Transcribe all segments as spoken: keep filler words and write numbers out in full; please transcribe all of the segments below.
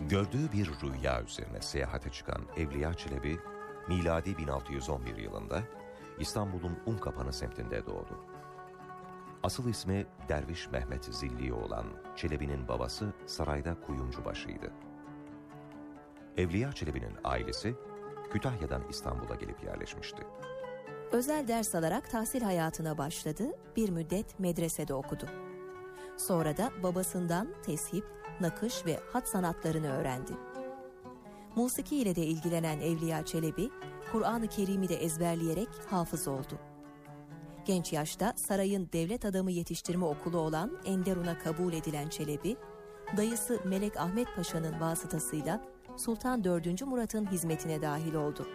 Gördüğü bir rüya üzerine seyahate çıkan Evliya Çelebi, miladi bin altı yüz on bir yılında İstanbul'un Unkapanı semtinde doğdu. Asıl ismi Derviş Mehmet Zilli olan Çelebi'nin babası sarayda kuyumcubaşıydı. Evliya Çelebi'nin ailesi Kütahya'dan İstanbul'a gelip yerleşmişti. Özel ders alarak tahsil hayatına başladı, bir müddet medresede okudu. Sonra da babasından teship, nakış ve hat sanatlarını öğrendi. Musiki ile de ilgilenen Evliya Çelebi, Kur'an-ı Kerim'i de ezberleyerek hafız oldu. Genç yaşta sarayın devlet adamı yetiştirme okulu olan Enderun'a kabul edilen Çelebi, dayısı Melek Ahmet Paşa'nın vasıtasıyla Sultan dördüncü Murat'ın hizmetine dahil oldu.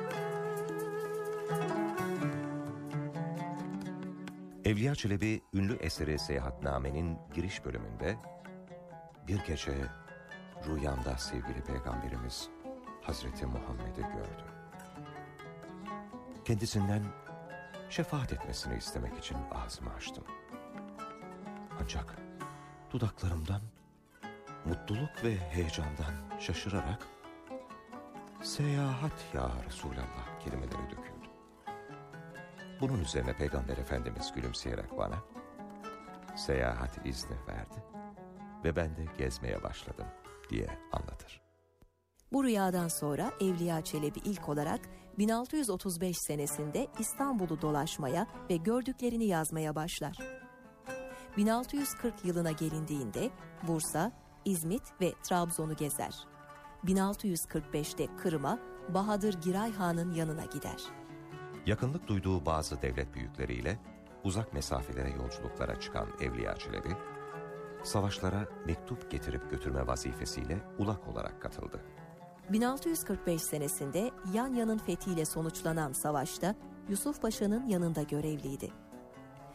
Evliya Çelebi, ünlü eseri Seyahatname'nin giriş bölümünde, "Bir gece rüyamda sevgili Peygamberimiz Hazreti Muhammed'i gördüm. Kendisinden şefaat etmesini istemek için ağzımı açtım. Ancak dudaklarımdan mutluluk ve heyecandan şaşırarak seyahat ya Resulallah kelimeleri döküldü. Bunun üzerine Peygamber Efendimiz gülümseyerek bana seyahat izni verdi ve ben de gezmeye başladım" diye anlatır. Bu rüyadan sonra Evliya Çelebi ilk olarak bin altı yüz otuz beş senesinde İstanbul'u dolaşmaya ve gördüklerini yazmaya başlar. bin altı yüz kırk yılına gelindiğinde Bursa, İzmit ve Trabzon'u gezer. bin altı yüz kırk beşte Kırım'a Bahadır Giray Han'ın yanına gider. Yakınlık duyduğu bazı devlet büyükleriyle uzak mesafelere yolculuklara çıkan Evliya Çelebi, savaşlara mektup getirip götürme vazifesiyle ulak olarak katıldı. bin altı yüz kırk beş senesinde Yanya'nın fethiyle sonuçlanan savaşta Yusuf Paşa'nın yanında görevliydi.